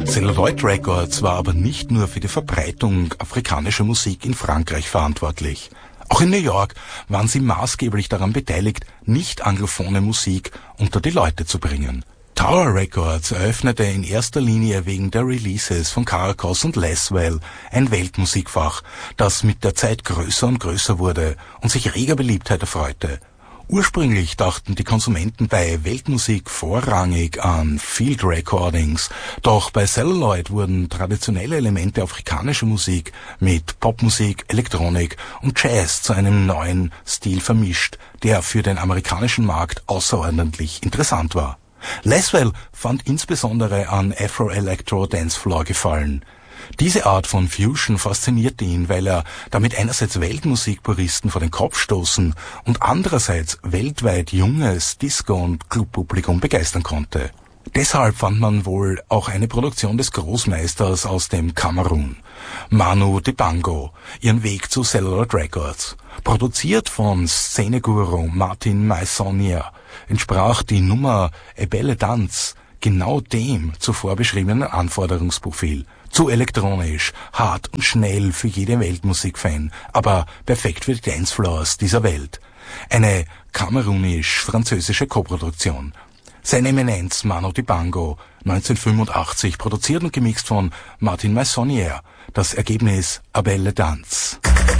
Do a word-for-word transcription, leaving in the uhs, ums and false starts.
Celluloid Records war aber nicht nur für die Verbreitung afrikanischer Musik in Frankreich verantwortlich. Auch in New York waren sie maßgeblich daran beteiligt, nicht anglophone Musik unter die Leute zu bringen. Tower Records eröffnete in erster Linie wegen der Releases von Caracos und Laswell ein Weltmusikfach, das mit der Zeit größer und größer wurde und sich reger Beliebtheit erfreute. Ursprünglich dachten die Konsumenten bei Weltmusik vorrangig an Field Recordings, doch bei Celluloid wurden traditionelle Elemente afrikanischer Musik mit Popmusik, Elektronik und Jazz zu einem neuen Stil vermischt, der für den amerikanischen Markt außerordentlich interessant war. Laswell fand insbesondere an Afro-Electro Dancefloor Gefallen. Diese Art von Fusion faszinierte ihn, weil er damit einerseits Weltmusikpuristen vor den Kopf stoßen und andererseits weltweit junges Disco- und Clubpublikum begeistern konnte. Deshalb fand man wohl auch eine Produktion des Großmeisters aus dem Kamerun, Manu Dibango, ihren Weg zu Celluloid Records. Produziert von Szeneguru Martin Meissonier entsprach die Nummer E Belle Danse genau dem zuvor beschriebenen Anforderungsprofil. Zu elektronisch, hart und schnell für jede Weltmusikfan, aber perfekt für die Dancefloors dieser Welt. Eine kamerunisch-französische Koproduktion. Seine Eminenz Manu Dibango, neunzehnhundertfünfundachtzig, produziert und gemixt von Martin Meissonier. Das Ergebnis E Belle Danse.